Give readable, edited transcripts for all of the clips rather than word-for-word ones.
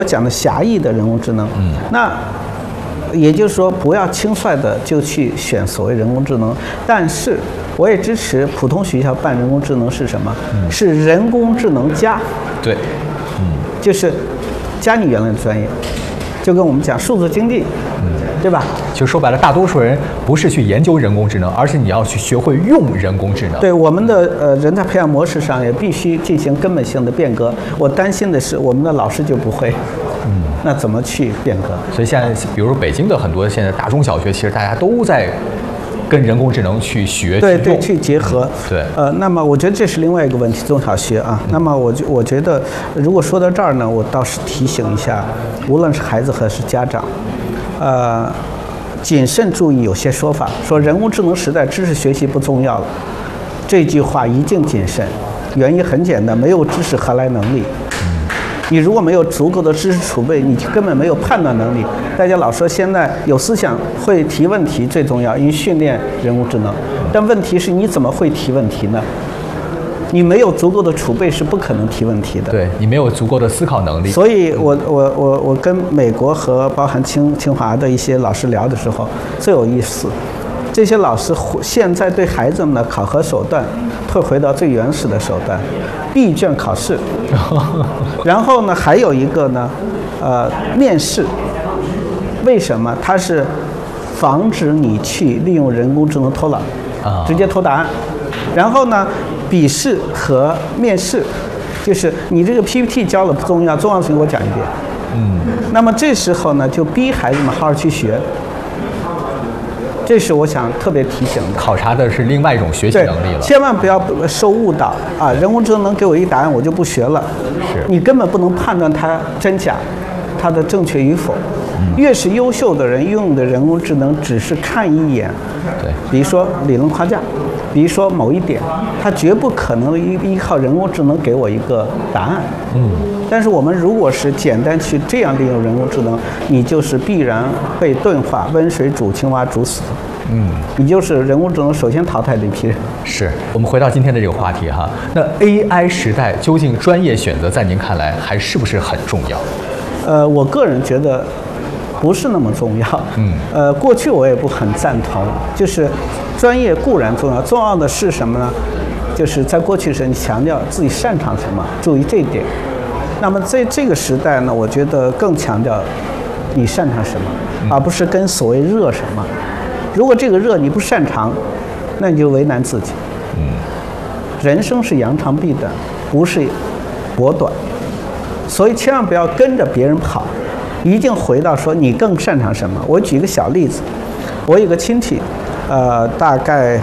讲的狭义的人工智能，那也就是说不要轻率的就去选所谓人工智能，但是我也支持普通学校办人工智能是什么？是人工智能加， 对， 就是加你原来的专业，就跟我们讲数字经济，对吧？ 就说白了，大多数人不是去研究人工智能，而是你要去学会用人工智能。 对，我们的人才培养模式上也必须进行根本性的变革。我担心的是，我们的老师就不会，那怎么去变革？ 所以现在，比如说北京的很多现在大中小学，其实大家都在跟人工智能去学， 对，去结合。 对， 那么我觉得这是另外一个问题，中小学啊。那么我觉得，如果说到这儿呢，我倒是提醒一下，无论是孩子还是家长，谨慎注意有些说法，说人工智能时代知识学习不重要了，这句话一定谨慎。原因很简单，没有知识何来能力？你如果没有足够的知识储备，你根本没有判断能力。大家老说现在有思想会提问题最重要，因为训练人工智能。但问题是你怎么会提问题呢？你没有足够的储备是不可能提问题的。 对，你没有足够的思考能力。 所以我跟美国和包含清华的一些老师聊的时候，最有意思，这些老师现在对孩子们的考核手段退回到最原始的手段，闭卷考试。然后呢，还有一个呢，面试。为什么？它是防止你去利用人工智能偷懒，直接偷答案。然后呢，笔试和面试，就是你这个 PPT 交了不重要，重要的事情给我讲一遍。那么这时候呢，就逼孩子们好好去学。这是我想特别提醒的。 考察的是另外一种学习能力了。 千万不要受误导啊！人工智能给我一答案，我就不学了。 是。你根本不能判断它真假，它的正确与否。越是优秀的人用的人工智能，只是看一眼。 对。 比如说理论框架，比如说某一点，它绝不可能依靠人工智能给我一个答案。但是我们如果是简单去这样利用人工智能，你就是必然被钝化，温水煮青蛙煮死。你就是人工智能首先淘汰的一批人。 是我们回到今天的这个话题哈，那 AI 时代究竟专业选择在您看来还是不是很重要？ 我个人觉得不是那么重要。过去我也不很赞同，就是专业固然重要，重要的是什么呢？就是在过去时你强调自己擅长什么，注意这一点。那么在这个时代呢，我觉得更强调你擅长什么，而不是跟所谓热什么。如果这个热你不擅长，那你就为难自己。人生是扬长避短，不是搏短，所以千万不要跟着别人跑，一定回到说你更擅长什么。我举一个小例子，我有个亲戚，大概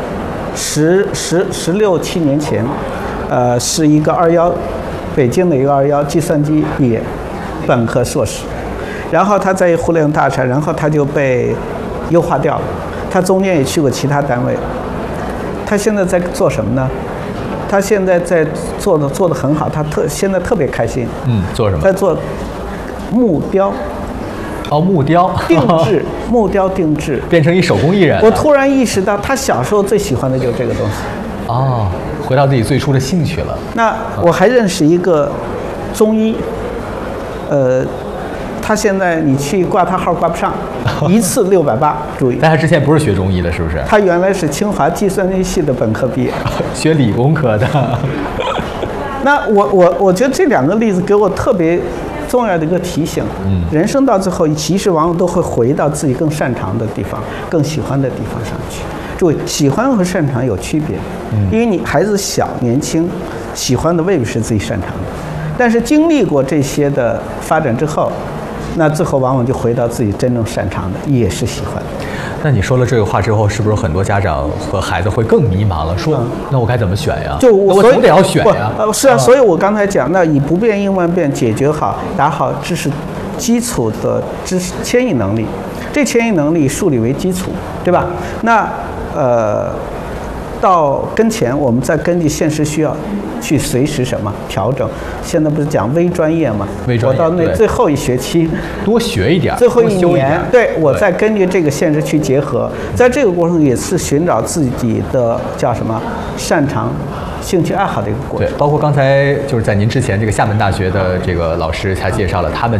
16、17年前，是一个21，北京的一个21计算机毕业，本科硕士，然后他在互联网大厂，然后他就被优化掉了。他中间也去过其他单位。他现在在做什么呢？他现在在做得很好，他现在特别开心。 做什么？ 在做木雕。 木雕定制，木雕定制， 变成一手工艺人。 我突然意识到，他小时候最喜欢的就是这个东西。 回到自己最初的兴趣了。 那我还认识一个中医，他现在你去挂他号挂不上，一次680，注意。 但他之前不是学中医的，是不是？ 他原来是清华计算机系的本科毕业， 学理工科的。 那我觉得这两个例子给我特别重要的一个提醒。人生到最后，其实往往都会回到自己更擅长的地方、更喜欢的地方上去。注意，喜欢和擅长有区别。因为你孩子小年轻，喜欢的未必是自己擅长的，但是经历过这些的发展之后，那最后往往就回到自己真正擅长的，也是喜欢的。 那你说了这个话之后，是不是很多家长和孩子会更迷茫了？说，那我该怎么选呀？我总得要选呀。 是啊，所以我刚才讲，那以不变应万变，解决好、打好知识基础的知识迁移能力，这迁移能力树立为基础，对吧？那到跟前，我们再根据现实需要去随时什么调整。现在不是讲微专业吗？我到那最后一学期多学一点， 最后一年，对我再根据这个现实去结合，在这个过程也是寻找自己的叫什么擅长、兴趣爱好的一个过程。 对，包括刚才就是在您之前这个厦门大学的这个老师才介绍了他们